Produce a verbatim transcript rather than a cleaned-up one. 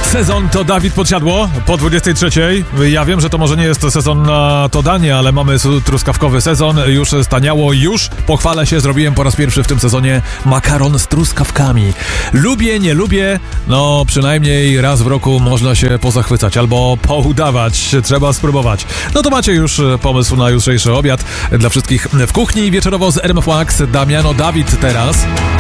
Sezon to Dawid Podsiadło po dwudziestej trzeciej. Ja wiem, że to może nie jest sezon na to danie, ale mamy truskawkowy sezon. Już staniało, już pochwalę się, zrobiłem po raz pierwszy w tym sezonie makaron z truskawkami. Lubię, nie lubię, no przynajmniej raz w roku można się pozachwycać albo poudawać. Trzeba spróbować. No to macie już pomysł na jutrzejszy obiad dla wszystkich w kuchni wieczorowo z R M F Max. Damiano Dawid teraz.